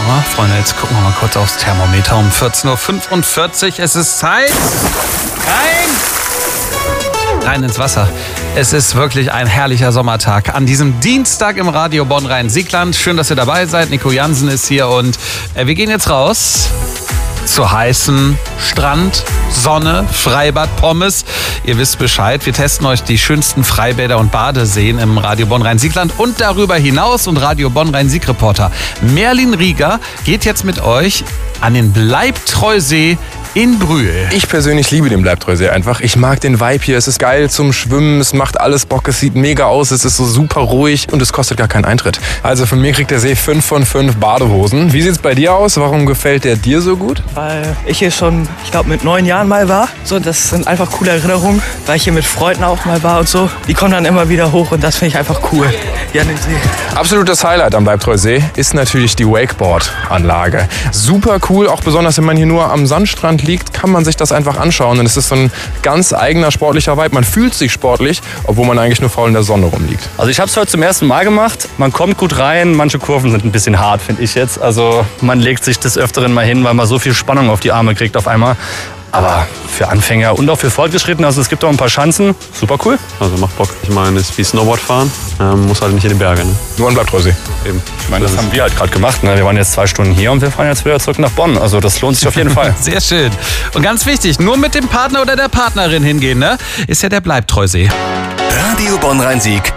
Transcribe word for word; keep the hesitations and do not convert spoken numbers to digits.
Oh, Freunde, jetzt gucken wir mal kurz aufs Thermometer um vierzehn Uhr fünfundvierzig. Es ist Zeit. Rein! Rein ins Wasser. Es ist wirklich ein herrlicher Sommertag. An diesem Dienstag im Radio Bonn-Rhein-Siegland. Schön, dass ihr dabei seid. Nico Jansen ist hier und äh, wir gehen jetzt raus zu heißen Strand, Sonne, Freibad, Pommes. Ihr wisst Bescheid. Wir testen euch die schönsten Freibäder und Badeseen im Radio Bonn-Rhein-Siegland und darüber hinaus. Und Radio Bonn-Rhein-Sieg-Reporter Merlin Rieger geht jetzt mit euch an den Bleibtreusee in Brühl. Ich persönlich liebe den Bleibtreusee einfach. Ich mag den Vibe hier. Es ist geil zum Schwimmen. Es macht alles Bock. Es sieht mega aus. Es ist so super ruhig und es kostet gar keinen Eintritt. Also von mir kriegt der See fünf von fünf Badehosen. Wie sieht's bei dir aus? Warum gefällt der dir so gut? Weil ich hier schon, ich glaube, mit neun Jahren mal war. So, das sind einfach coole Erinnerungen, weil ich hier mit Freunden auch mal war und so. Die kommen dann immer wieder hoch und das finde ich einfach cool. Ja, den See. Absolutes Highlight am Bleibtreusee ist natürlich die Wakeboard-Anlage. Super cool, auch besonders wenn man hier nur am Sandstrand liegt, kann man sich das einfach anschauen. Und es ist so ein ganz eigener sportlicher Vibe. Man fühlt sich sportlich, obwohl man eigentlich nur faul in der Sonne rumliegt. Also ich habe es heute zum ersten Mal gemacht. Man kommt gut rein. Manche Kurven sind ein bisschen hart, finde ich jetzt. Also man legt sich des Öfteren mal hin, weil man so viel Spannung auf die Arme kriegt auf einmal. Aber für Anfänger und auch für Fortgeschrittene, also es gibt auch ein paar Schanzen. Super cool. Also macht Bock. Ich meine, es ist wie Snowboardfahren. Ähm, muss halt nicht in die Berge. Ne? Nur am Bleibtreusee. Eben. Ich meine, das, das haben wir halt gerade gemacht. Ne? Wir waren jetzt zwei Stunden hier und wir fahren jetzt wieder zurück nach Bonn. Also das lohnt sich auf jeden Fall. Sehr schön. Und ganz wichtig, nur mit dem Partner oder der Partnerin hingehen, ne? Ist ja der Bleibtreusee. Radio Bonn-Rhein-Sieg.